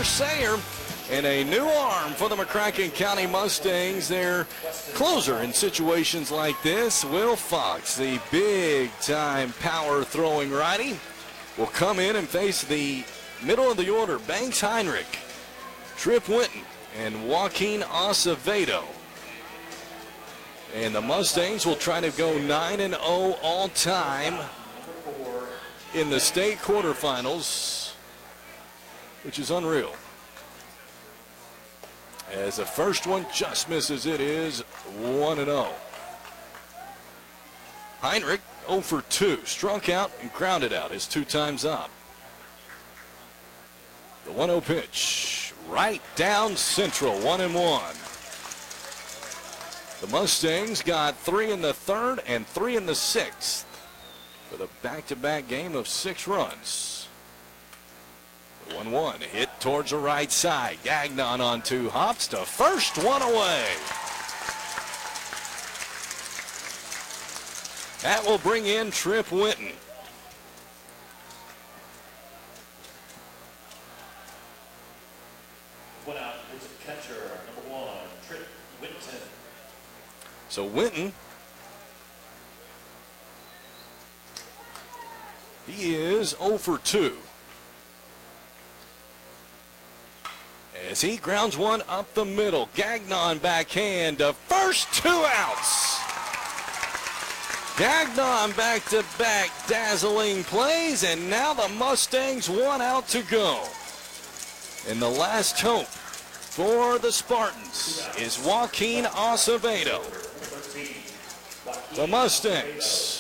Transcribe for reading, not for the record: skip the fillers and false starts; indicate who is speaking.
Speaker 1: Sayer. And a new arm for the McCracken County Mustangs. Their closer in situations like this, Will Fox, the big-time power-throwing righty, will come in and face the middle of the order, Banks Heinrich, Trip Winton, and Joaquin Acevedo. And the Mustangs will try to go 9-0 all-time in the state quarterfinals, which is unreal. As the first one just misses, it is 1-0. Heinrich 0 for 2, struck out and grounded out his 2 times up. The 1-0 pitch, right down central, 1-1. The Mustangs got 3 in the third and 3 in the sixth for the back-to-back game of 6 runs. 1-1 hit towards the right side. Gagnon on 2 hops to first, 1 away. That will bring in Trip Winton.
Speaker 2: One out is the catcher, number 1, Trip Winton.
Speaker 1: So Winton, he is 0 for 2. As he grounds one up the middle. Gagnon backhand to first, 2 outs. Gagnon back-to-back dazzling plays, and now the Mustangs 1 out to go. And the last hope for the Spartans is Joaquin Acevedo. The Mustangs